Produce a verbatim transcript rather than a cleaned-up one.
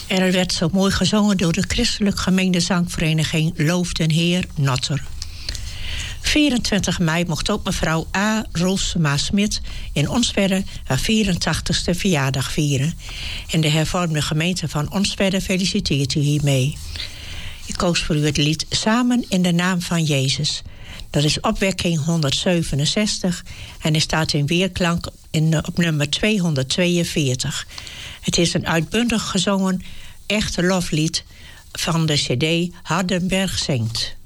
Er werd zo mooi gezongen door de christelijk gemengde zangvereniging Loof den Heer Notter. vierentwintig mei mocht ook mevrouw A. Roelsema-Smit in Onstwedde haar vierentachtigste verjaardag vieren. En de hervormde gemeente van Onstwedde feliciteert u hiermee. Ik koos voor u het lied Samen in de naam van Jezus. Dat is opwekking honderdzevenenzestig en er staat in weerklank in, op nummer tweehonderdtweeënveertig. Het is een uitbundig gezongen echte loflied van de cd Hardenberg Zingt.